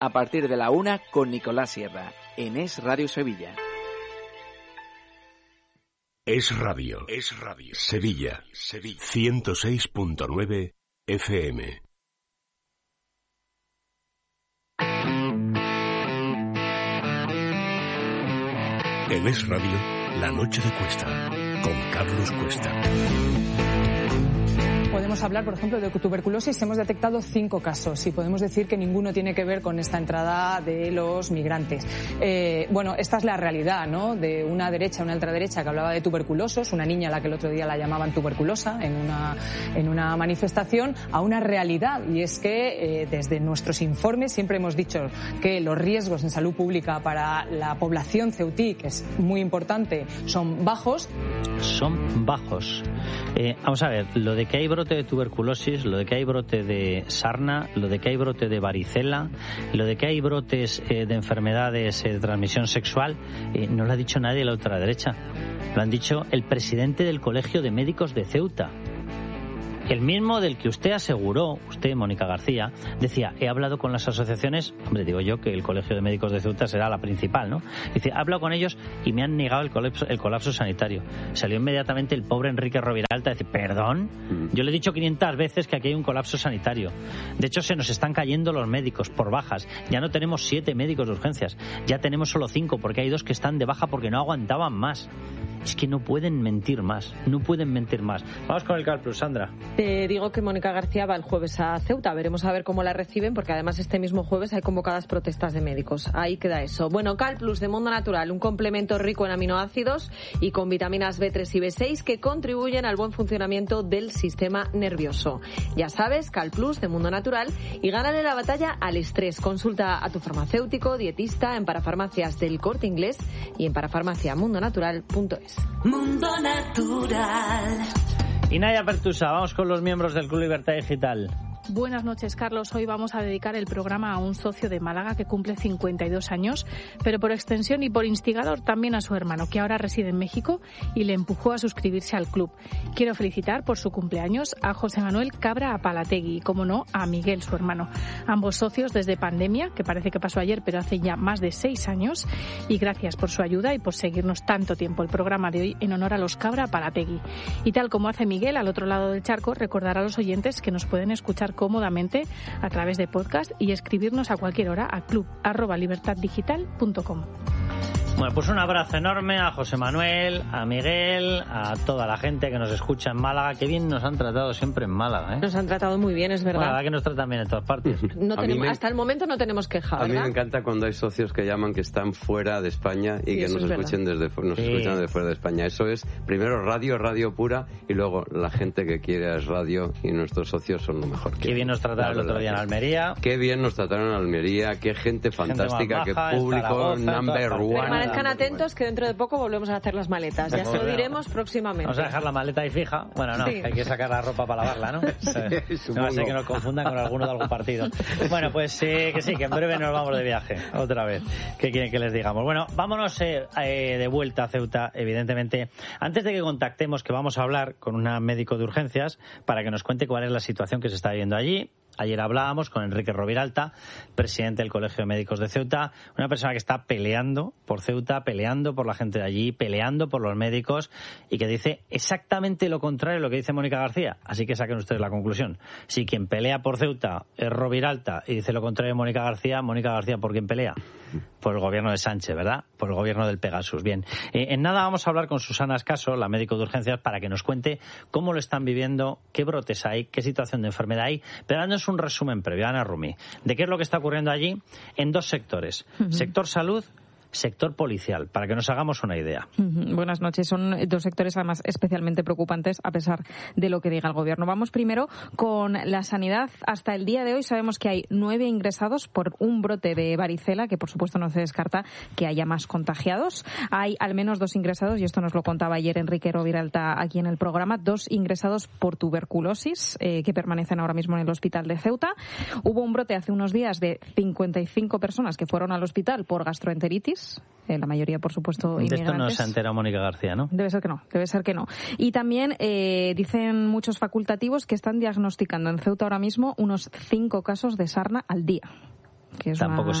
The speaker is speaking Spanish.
a partir de la 1 con Nicolás Sierra, en Es Radio Sevilla. Es Radio. Sevilla. 106.9 FM. En Es Radio, La Noche de Cuesta, con Carlos Cuesta. Podemos hablar, por ejemplo, de tuberculosis. Hemos detectado 5 casos y podemos decir que ninguno tiene que ver con esta entrada de los migrantes. Bueno, esta es la realidad, ¿no? De una derecha, una ultraderecha que hablaba de tuberculosos, una niña a la que el otro día la llamaban tuberculosa en una manifestación, a una realidad. Y es que desde nuestros informes siempre hemos dicho que los riesgos en salud pública para la población ceutí, que es muy importante, son bajos. Son bajos. Vamos a ver, lo de que hay brote de tuberculosis, lo de que hay brote de sarna, lo de que hay brote de varicela, lo de que hay brotes de enfermedades de transmisión sexual, no lo ha dicho nadie de la ultraderecha. Lo han dicho el presidente del Colegio de Médicos de Ceuta. El mismo del que usted aseguró, usted, Mónica García, decía, he hablado con las asociaciones, hombre, digo yo que el Colegio de Médicos de Ceuta será la principal, ¿no? Dice, he hablado con ellos y me han negado el colapso sanitario. Salió inmediatamente el pobre Enrique Roviralta y dice, ¿perdón? Yo le he dicho 500 veces que aquí hay un colapso sanitario. De hecho, se nos están cayendo los médicos por bajas. Ya no tenemos 7 médicos de urgencias, ya tenemos solo 5 porque hay 2 que están de baja porque no aguantaban más. Es que no pueden mentir más, Vamos con el CalPlus, Sandra. Te digo que Mónica García va el jueves a Ceuta. Veremos a ver cómo la reciben, porque además este mismo jueves hay convocadas protestas de médicos. Ahí queda eso. Bueno, CalPlus de Mundo Natural, un complemento rico en aminoácidos y con vitaminas B3 y B6 que contribuyen al buen funcionamiento del sistema nervioso. Ya sabes, CalPlus de Mundo Natural, y gánale la batalla al estrés. Consulta a tu farmacéutico, dietista, en Parafarmacias del Corte Inglés y en parafarmaciamundonatural.es. Mundo Natural. Y Naya Pertusa, vamos con los miembros del Club Libertad Digital. Buenas noches, Carlos. Hoy vamos a dedicar el programa a un socio de Málaga que cumple 52 años, pero por extensión y por instigador también a su hermano, que ahora reside en México y le empujó a suscribirse al club. Quiero felicitar por su cumpleaños a José Manuel Cabra Apalategui y, como no, a Miguel, su hermano. Ambos socios desde pandemia, que parece que pasó ayer, pero hace ya más de 6 años. Y gracias por su ayuda y por seguirnos tanto tiempo. El programa de hoy en honor a los Cabra Apalategui. Y tal como hace Miguel, al otro lado del charco, recordar a los oyentes que nos pueden escuchar cómodamente a través de podcast y escribirnos a cualquier hora a club@libertaddigital.com. Bueno, pues un abrazo enorme a José Manuel, a Miguel, a toda la gente que nos escucha en Málaga. Qué bien nos han tratado siempre en Málaga, ¿eh? Nos han tratado muy bien, es verdad. Bueno, la verdad que nos tratan bien en todas partes. Hasta el momento no tenemos queja, ¿verdad? A mí me encanta cuando hay socios que llaman que están fuera de España y que nos escuchan desde fuera de España. Eso es, primero radio pura, y luego la gente que quiere es radio, y nuestros socios son lo mejor. Qué bien nos trataron el otro día en Almería. Qué bien nos trataron en Almería, qué gente fantástica, qué público, number one. Permanezcan atentos que dentro de poco volvemos a hacer las maletas. Ya se lo diremos próximamente. Vamos a dejar la maleta ahí fija. Bueno, no, sí. Hay que sacar la ropa para lavarla, ¿no? Sí, no va a ser que nos confundan con alguno de algún partido. Bueno, pues que sí, que en breve nos vamos de viaje. Otra vez. ¿Qué quieren que les digamos? Bueno, vámonos de vuelta a Ceuta, evidentemente. Antes de que contactemos, que vamos a hablar con una médico de urgencias para que nos cuente cuál es la situación que se está viviendo allí. Ayer hablábamos con Enrique Roviralta, presidente del Colegio de Médicos de Ceuta, una persona que está peleando por Ceuta, peleando por la gente de allí, peleando por los médicos, y que dice exactamente lo contrario de lo que dice Mónica García. Así que saquen ustedes la conclusión. Si quien pelea por Ceuta es Roviralta y dice lo contrario de Mónica García, ¿por quién pelea? Por el gobierno de Sánchez, ¿verdad? Por el gobierno del Pegasus. Bien, en nada vamos a hablar con Susana Escaso, la médico de urgencias, para que nos cuente cómo lo están viviendo, qué brotes hay, qué situación de enfermedad hay, pero dándonos un resumen previo, Ana Rumi, de qué es lo que está ocurriendo allí en 2 sectores. Sector salud, sector policial, para que nos hagamos una idea. Buenas noches. Son 2 sectores además especialmente preocupantes a pesar de lo que diga el gobierno. Vamos primero con la sanidad. Hasta el día de hoy sabemos que hay 9 ingresados por un brote de varicela, que por supuesto no se descarta que haya más contagiados. Hay al menos 2 ingresados, y esto nos lo contaba ayer Enrique Roviralta aquí en el programa, 2 ingresados por tuberculosis que permanecen ahora mismo en el hospital de Ceuta. Hubo un brote hace unos días de 55 personas que fueron al hospital por gastroenteritis. La mayoría, por supuesto, inmigrantes. De esto no se ha enterado Mónica García, ¿no? Debe ser que no. Y también dicen muchos facultativos que están diagnosticando en Ceuta ahora mismo unos 5 casos de sarna al día. que es tampoco